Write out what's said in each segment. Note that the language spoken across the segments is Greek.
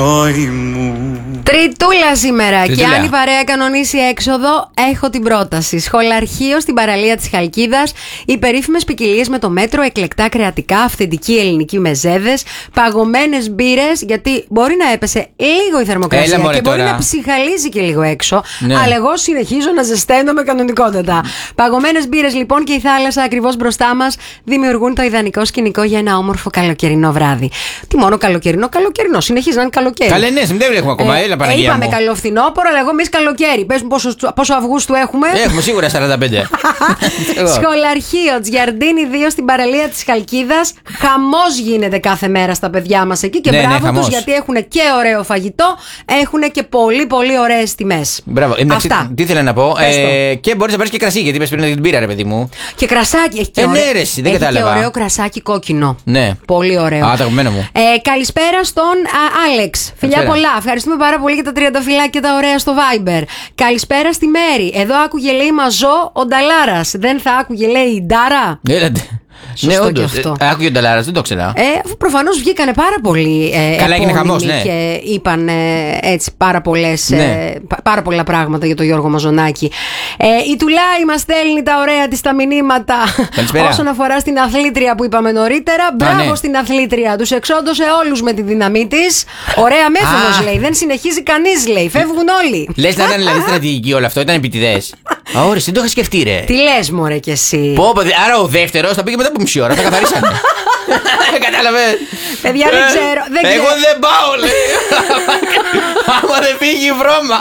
Τριτούλα σήμερα. Και αν η παρέα κανονίσει έξοδο, έχω την πρόταση. Σχολαρχείο στην παραλία της Χαλκίδας. Οι περίφημες ποικιλίες με το μέτρο, εκλεκτά κρεατικά, αυθεντική ελληνική μεζέδες, παγωμένες μπύρες. Γιατί μπορεί να έπεσε λίγο η θερμοκρασία και μπορεί να ψυχαλίζει και λίγο έξω. Ναι. Αλλά εγώ συνεχίζω να ζεσταίνω με κανονικότατα. Παγωμένες μπύρες λοιπόν και η θάλασσα ακριβώς μπροστά μας δημιουργούν το ιδανικό σκηνικό για ένα όμορφο καλοκαιρινό βράδυ. Τι μόνο καλοκαιρινό, συνεχίζει να είναι καλοκαίρι. Καλέ, ναι, δεν έχουμε ακόμα. Είπαμε καλό φθινόπωρο, αλλά εγώ εμείς καλοκαίρι. Πες μου πόσο Αυγούστου έχουμε. Έχουμε σίγουρα 45. Σχολαρχείο Τζιαρντίνι 2 στην παραλία της Χαλκίδας. Χαμός γίνεται κάθε μέρα στα παιδιά μας εκεί. Και μπράβο τους, γιατί έχουν και ωραίο φαγητό, έχουν και πολύ πολύ ωραίες τιμές. Μπράβο. Αυτά. Τι ήθελα να πω. Και μπορείς να πάρεις και κρασί, γιατί είπες πριν την πήρα, ρε παιδί μου. Και κρασάκι έχει και ωραίο. Και ωραίο κρασάκι κόκκινο. Ναι. Πολύ ωραίο. Α, το αγαπημένο μου. Καλησπέρα στον Άλεξ. Φιλιά πολλά. Ευχαριστούμε πάρα πολύ για τα τριανταφυλλάκια και τα ωραία στο Viber. Καλησπέρα στη Μέρη. Εδώ άκουγε λέει μαζό ο Νταλάρας. Δεν θα άκουγε λέει η Ντάρα. Ναι, όντως. Άκουγε ο Νταλάρας, δεν το ξέρα. Αφού προφανώς βγήκανε πάρα πολλοί χαμός, ναι. Και είπαν έτσι πάρα πολλά πράγματα για τον Γιώργο Μαζονάκη. Η Τουλάη μας στέλνει τα ωραία της τα μηνύματα. Καλησπέρα. Όσον αφορά στην αθλήτρια που είπαμε νωρίτερα. Μπράβο στην αθλήτρια. Τους εξόντωσε όλους με τη δύναμή της. Ωραία μέθοδος λέει. Δεν συνεχίζει κανείς λέει. Φεύγουν όλοι. Λες να ήταν δηλαδή στρατηγική όλο αυτό, ήταν επιτηδές. Ωραία, δεν το είχα σκεφτεί, ρε. Τι λες, μωρέ, κι εσύ. Άρα ο δεύτερος θα πήγε μετά από μισή ώρα, θα καθαρίσανε. Κατάλαβες. Παιδιά, δεν ξέρω. Εγώ δεν πάω, λέει. Άμα δεν φύγει η βρώμα.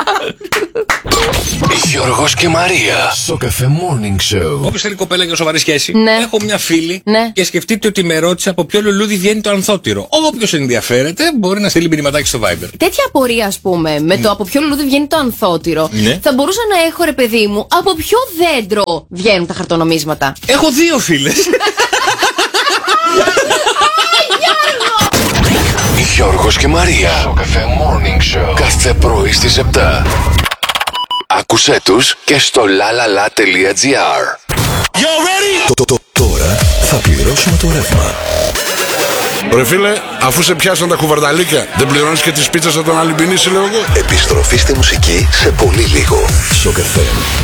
Γιώργος και Μαρία. Στο Cafe Morning Show. Όποιος θέλει κοπέλα για σοβαρή σχέση. Ναι. Έχω μια φίλη και σκεφτείτε ότι με ρώτησε από ποιο λουλούδι βγαίνει το ανθότυρο. Όποιος ενδιαφέρεται μπορεί να στείλει μηνυματάκι στο Viber. Τέτοια απορία, ας πούμε, με το από ποιο λουλούδι βγαίνει το ανθότυρο. Ναι. Θα μπορούσα να έχω, ρε παιδί μου, από ποιο δέντρο βγαίνουν τα χαρτονομίσματα. Έχω δύο φίλες. Γιώργος και Μαρία. Στο Cafe Morning Show. Κάθε πρωί στις 7. Άκουσέ τους και στο lalala.gr. Τώρα θα πληρώσουμε το ρεύμα. Ρε φίλε, αφού σε πιάσαν τα κουβαρδαλίκια, δεν πληρώνεις και τις πίτσες θα τον αλυμπινίσει, λέω εγώ. Επιστροφή στη μουσική σε πολύ λίγο. Στο Cafe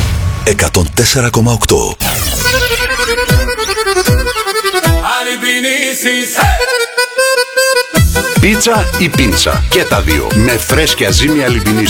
104,8. Πίτσα ή πίντσα, και τα δύο, με φρέσκια ζύμη αλυμπινής.